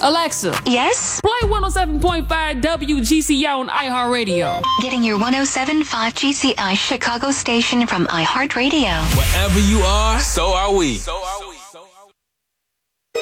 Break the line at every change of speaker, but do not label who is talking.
Alexa,
Yes?
play 107.5 WGCI on iHeartRadio.
Getting your 107.5 GCI Chicago station from iHeartRadio.
Wherever you are, so are we.